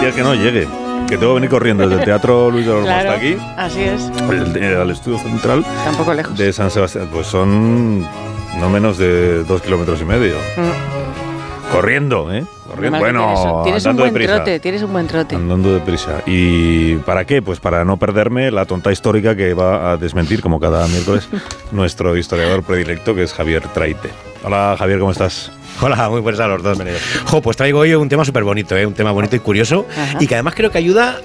día que no llegue, que tengo que venir corriendo desde el Teatro Luis de Olmo Claro, hasta aquí, así es. al estudio central Tampoco lejos. de San Sebastián, pues son no menos de 2,5 kilómetros. Corriendo, ¿eh? Corriendo. Bueno, tienes un andando buen deprisa. trote, tienes un buen trote. Andando deprisa. ¿Y para qué? Pues para no perderme la tonta histórica que va a desmentir, como cada miércoles, nuestro historiador predilecto, que es Javier Traite. Hola, Javier, ¿cómo estás? Hola, muy buenas a los dos. Pues traigo hoy un tema súper bonito, un tema bonito y curioso. Ajá. Y que además creo que ayuda